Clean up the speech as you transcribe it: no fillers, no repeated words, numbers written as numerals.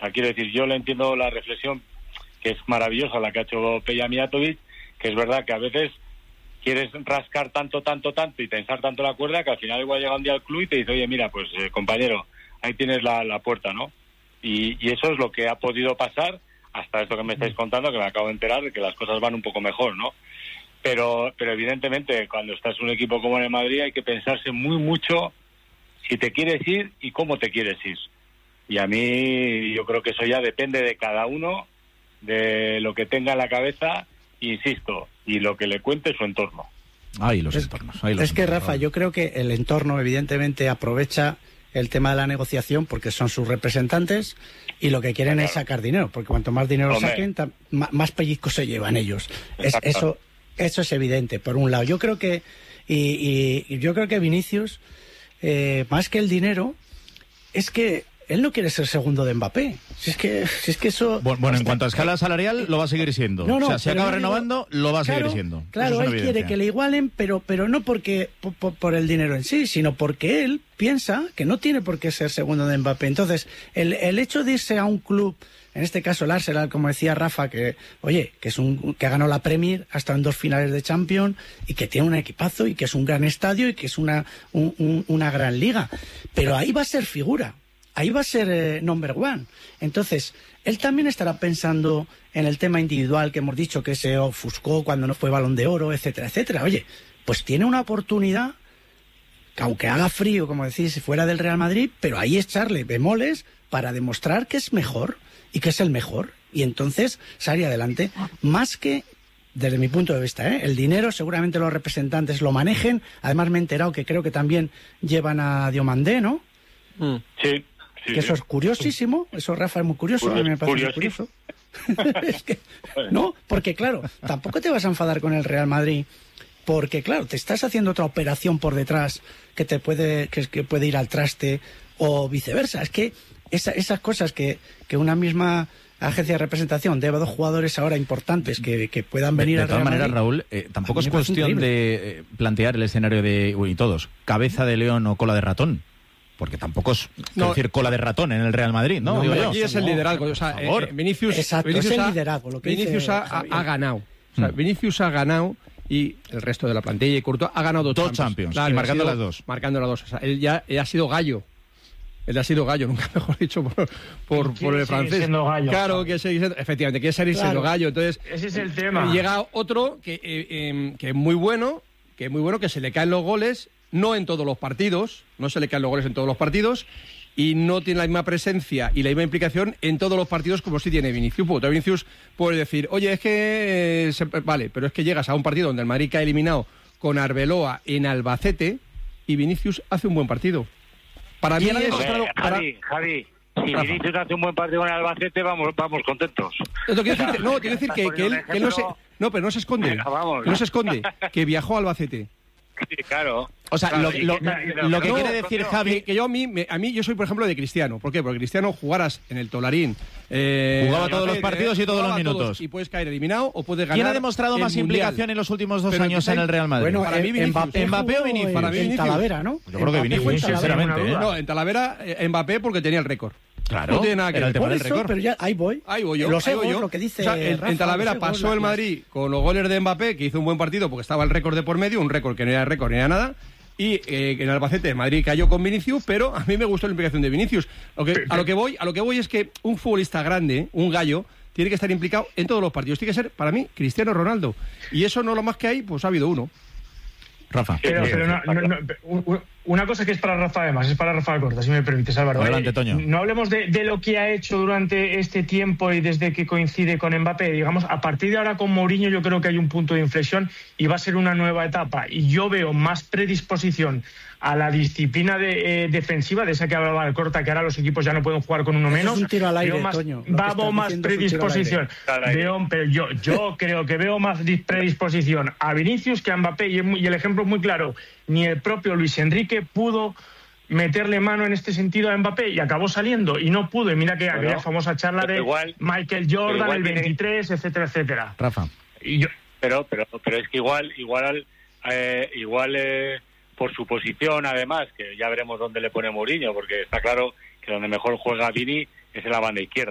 sea, quiero decir, yo le entiendo la reflexión, que es maravillosa la que ha hecho Peja Mijatović, que es verdad que a veces quieres rascar tanto y tensar tanto la cuerda que al final igual llega un día al club y te dice, oye, mira, pues compañero, ahí tienes la puerta, ¿no? Y eso es lo que ha podido pasar hasta esto que me estáis contando, que me acabo de enterar de que las cosas van un poco mejor, ¿no? Pero evidentemente, cuando estás en un equipo como en el Madrid, hay que pensarse mucho si te quieres ir y cómo te quieres ir. Y a mí, yo creo que eso ya depende de cada uno, de lo que tenga en la cabeza, insisto, y lo que le cuente su entorno. Los entornos. Es que, Rafa, yo creo que el entorno, evidentemente, aprovecha el tema de la negociación porque son sus representantes y lo que quieren es sacar dinero, porque cuanto más dinero saquen, más pellizcos se llevan ellos. Eso es evidente, por un lado. Yo creo que y yo creo que Vinicius, más que el dinero, es que él no quiere ser segundo de Mbappé. Si es que eso... Bueno, en cuanto a escala salarial, lo va a seguir siendo. No, o sea, si acaba renovando, lo va a seguir siendo. Claro, él quiere que le igualen, pero no porque por el dinero en sí, sino porque él piensa que no tiene por qué ser segundo de Mbappé. Entonces, el hecho de irse a un club, en este caso el Arsenal, como decía Rafa, que ha ganado la Premier, ha estado en 2 finales de Champions, y que tiene un equipazo, y que es un gran estadio, y que es una gran liga. Pero ahí va a ser figura. Ahí va a ser number one. Entonces, él también estará pensando en el tema individual que hemos dicho que se ofuscó cuando no fue Balón de Oro, etcétera, etcétera. Oye, pues tiene una oportunidad, que aunque haga frío, como decís, fuera del Real Madrid, pero ahí echarle bemoles para demostrar que es mejor y que es el mejor. Y entonces salir adelante. Más que, desde mi punto de vista, el dinero seguramente los representantes lo manejen. Además me he enterado que creo que también llevan a Diomandé, ¿no? Sí. Que eso es curiosísimo, eso, Rafa, es muy curioso, a mí me parece muy curioso. Es que, no, porque claro, tampoco te vas a enfadar con el Real Madrid, porque claro, te estás haciendo otra operación por detrás que puede ir al traste o viceversa. Es que esas cosas que una misma agencia de representación debe a 2 jugadores ahora importantes que puedan venir al Real Madrid. De todas maneras, Raúl, tampoco es cuestión de plantear el escenario de, y todos, cabeza de león o cola de ratón. Porque tampoco es decir cola de ratón en el Real Madrid, ¿no? No, aquí es el liderazgo. O sea, Vinicius es el liderazgo. Vinicius ha ganado. O sea, Vinicius ha ganado y el resto de la plantilla y Courtois ha ganado 2 Champions. Claro, y marcando las 2. Marcando las 2. O sea, él ya ha sido gallo. Él ha sido gallo, nunca mejor dicho por el francés. Gallo, claro, que efectivamente quiere seguir siendo gallo. Entonces, ese es el tema. Llega otro que es muy bueno, que se le caen los goles. No en todos los partidos, no se le caen los goles en todos los partidos y no tiene la misma presencia y la misma implicación en todos los partidos como sí tiene Vinicius. Porque Vinicius puede decir, oye, es que... vale, pero es que llegas a un partido donde el Madrid cae eliminado con Arbeloa en Albacete y Vinicius hace un buen partido. Para mí... Javi, si Vinicius hace un buen partido en Albacete, vamos contentos. Quiero decir que él no se... No, pero no se esconde. No se esconde, que viajó a Albacete. Sí, claro. O sea, lo que quiere decir Javi... Que yo a mí yo soy, por ejemplo, de Cristiano. ¿Por qué? Porque Cristiano jugaras en el Tolarín. Jugaba todos los partidos y todos los minutos. Y puedes caer eliminado o puedes ganar. ¿Quién ha demostrado más implicación en los últimos 2 años en el Real Madrid? Bueno, para mí Mbappé o Vinicius. Para mí en Talavera, ¿no? Yo creo que Vinicius, sinceramente. No, en Talavera Mbappé porque tenía el récord. Claro, no tiene nada que ver. El tema del récord. Pero ya ahí voy yo. Lo que dice en Talavera pasó el Madrid con los goles de Mbappé, que hizo un buen partido porque estaba el récord de por medio, un récord que no era récord ni era nada. Y en Albacete Madrid cayó con Vinicius, pero a mí me gustó la implicación de Vinicius. A lo que voy es que un futbolista grande, un gallo, tiene que estar implicado en todos los partidos. Tiene que ser, para mí, Cristiano Ronaldo. Y eso no lo más que hay, pues ha habido uno. Rafa. Pero una cosa que es para Rafa, además, es para Rafa Alcorta, si me permites, Álvaro. Adelante, Toño. No hablemos de lo que ha hecho durante este tiempo y desde que coincide con Mbappé. Digamos, a partir de ahora con Mourinho yo creo que hay un punto de inflexión y va a ser una nueva etapa. Y yo veo más predisposición a la disciplina defensiva, de esa que hablaba Alcorta, que ahora los equipos ya no pueden jugar con uno menos. Es un tiro al aire, Toño. Vamos más predisposición. Pero yo creo que veo más predisposición a Vinicius que a Mbappé y el ejemplo es muy claro. Ni el propio Luis Enrique pudo meterle mano en este sentido a Mbappé y acabó saliendo y no pudo. Y mira que aquella famosa charla de Michael Jordan, el 23, etcétera, etcétera. Rafa. Pero es que igual por su posición, además, que ya veremos dónde le pone Mourinho, porque está claro que donde mejor juega Vini es en la banda izquierda.